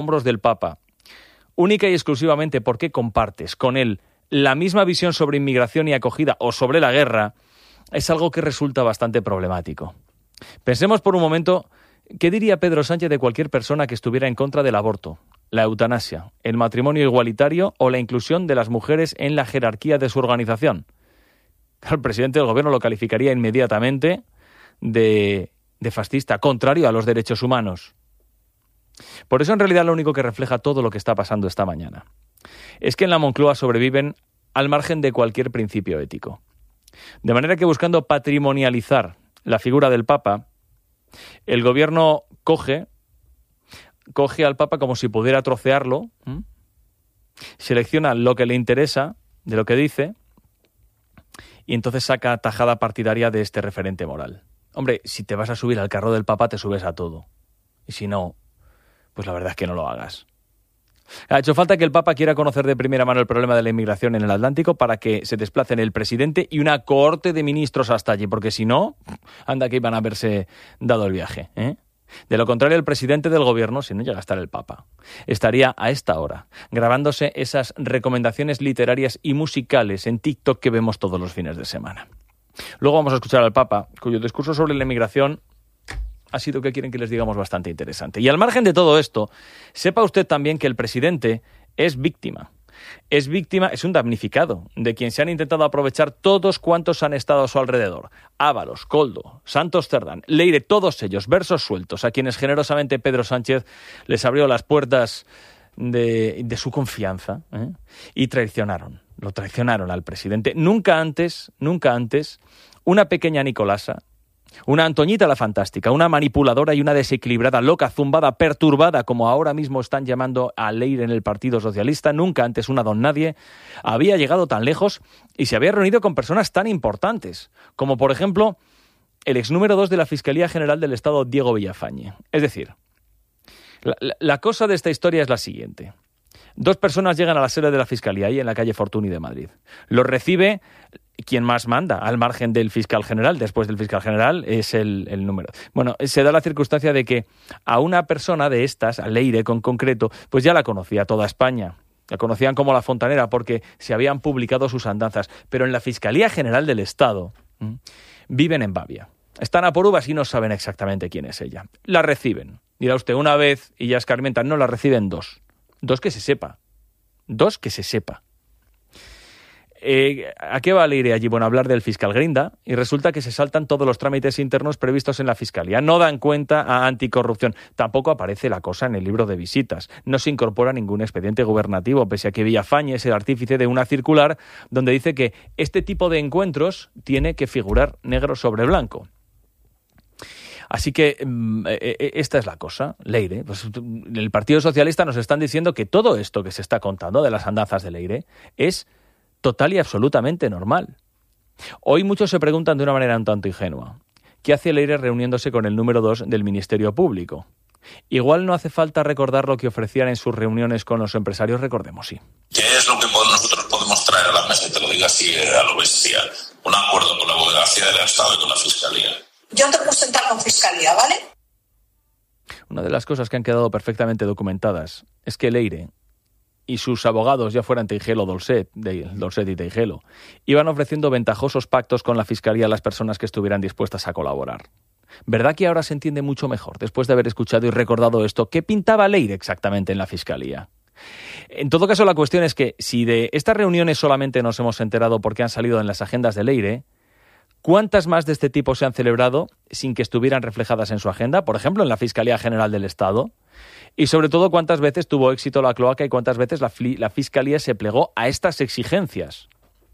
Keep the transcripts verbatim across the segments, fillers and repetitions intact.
hombros del Papa, única y exclusivamente porque compartes con él la misma visión sobre inmigración y acogida o sobre la guerra, es algo que resulta bastante problemático. Pensemos por un momento, ¿qué diría Pedro Sánchez de cualquier persona que estuviera en contra del aborto, la eutanasia, el matrimonio igualitario o la inclusión de las mujeres en la jerarquía de su organización? El presidente del gobierno lo calificaría inmediatamente de, de fascista, contrario a los derechos humanos. Por eso, en realidad, lo único que refleja todo lo que está pasando esta mañana es que en la Moncloa sobreviven al margen de cualquier principio ético. De manera que, buscando patrimonializar la figura del Papa, el gobierno coge, coge al Papa como si pudiera trocearlo, ¿m? selecciona lo que le interesa de lo que dice y entonces saca tajada partidaria de este referente moral. Hombre, si te vas a subir al carro del Papa, te subes a todo. Y si no, pues la verdad es que no lo hagas. Ha hecho falta que el Papa quiera conocer de primera mano el problema de la inmigración en el Atlántico para que se desplacen el presidente y una cohorte de ministros hasta allí, porque si no, anda que iban a haberse dado el viaje, ¿eh? De lo contrario, el presidente del gobierno, si no llega a estar el Papa, estaría a esta hora grabándose esas recomendaciones literarias y musicales en TikTok que vemos todos los fines de semana. Luego vamos a escuchar al Papa, cuyo discurso sobre la inmigración ha sido, que quieren que les digamos, bastante interesante. Y al margen de todo esto, sepa usted también que el presidente es víctima. Es víctima, es un damnificado de quien se han intentado aprovechar todos cuantos han estado a su alrededor. Ábalos, Koldo, Santos Cerdán, Leire, todos ellos, versos sueltos, a quienes generosamente Pedro Sánchez les abrió las puertas de, de su confianza, ¿eh? y traicionaron, lo traicionaron al presidente. Nunca antes, nunca antes, una pequeña Nicolasa, una Antoñita la fantástica, una manipuladora y una desequilibrada, loca, zumbada, perturbada, como ahora mismo están llamando a Leire en el Partido Socialista, nunca antes una don nadie había llegado tan lejos y se había reunido con personas tan importantes, como por ejemplo el ex número dos de la Fiscalía General del Estado, Diego Villafañe. Es decir, la, la, la cosa de esta historia es la siguiente. Dos personas llegan a la sede de la Fiscalía, ahí en la calle Fortuny de Madrid. Los recibe quien más manda, al margen del fiscal general. Después del fiscal general es el, el número. Bueno, se da la circunstancia de que a una persona de estas, a Leire con concreto, pues ya la conocía toda España. La conocían como la Fontanera porque se habían publicado sus andanzas. Pero en la Fiscalía General del Estado ¿m? viven en Bavia. Están a por uvas y no saben exactamente quién es ella. La reciben. Dirá usted, una vez y ya escarmientan. No, la reciben dos. Dos que se sepa. Dos que se sepa. Eh, ¿A qué va Leire allí? Bueno, a hablar del fiscal Grinda, y resulta que se saltan todos los trámites internos previstos en la Fiscalía. No dan cuenta a anticorrupción. Tampoco aparece la cosa en el libro de visitas. No se incorpora ningún expediente gubernativo, pese a que Villafañe es el artífice de una circular donde dice que este tipo de encuentros tiene que figurar negro sobre blanco. Así que eh, esta es la cosa, Leire. Pues, el Partido Socialista nos están diciendo que todo esto que se está contando de las andanzas de Leire es total y absolutamente normal. Hoy muchos se preguntan de una manera un tanto ingenua, ¿qué hace Leire reuniéndose con el número dos del Ministerio Público? Igual no hace falta recordar lo que ofrecían en sus reuniones con los empresarios, recordemos, sí. ¿Qué es lo que nosotros podemos traer a la mesa? Y te lo digo así a lo bestia. Un acuerdo con la Abogacía del Estado y con la Fiscalía. Yo te puedo sentar con Fiscalía, ¿vale? Una de las cosas que han quedado perfectamente documentadas es que Leire y sus abogados, ya fueran Teijelo, Dolcet, de Dolcet y Teijelo, iban ofreciendo ventajosos pactos con la Fiscalía a las personas que estuvieran dispuestas a colaborar. ¿Verdad que ahora se entiende mucho mejor, después de haber escuchado y recordado esto, qué pintaba Leire exactamente en la Fiscalía? En todo caso, la cuestión es que si de estas reuniones solamente nos hemos enterado porque han salido en las agendas de Leire, ¿cuántas más de este tipo se han celebrado sin que estuvieran reflejadas en su agenda? Por ejemplo, en la Fiscalía General del Estado. Y sobre todo, ¿cuántas veces tuvo éxito la cloaca y cuántas veces la, fli- la Fiscalía se plegó a estas exigencias?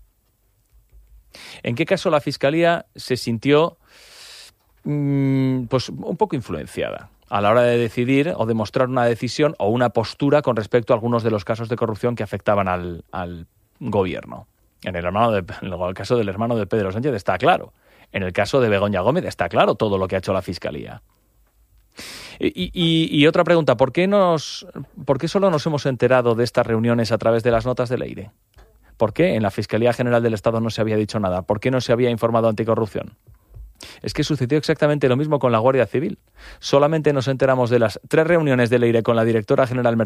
¿En qué caso la Fiscalía se sintió mmm, pues un poco influenciada a la hora de decidir o de mostrar una decisión o una postura con respecto a algunos de los casos de corrupción que afectaban al, al gobierno? En el, hermano de, en el caso del hermano de Pedro Sánchez está claro. En el caso de Begoña Gómez está claro todo lo que ha hecho la Fiscalía. Y, y, y otra pregunta, ¿por qué, nos, ¿por qué solo nos hemos enterado de estas reuniones a través de las notas de Leire? ¿Por qué en la Fiscalía General del Estado no se había dicho nada? ¿Por qué no se había informado anticorrupción? Es que sucedió exactamente lo mismo con la Guardia Civil. Solamente nos enteramos de las tres reuniones de Leire con la directora general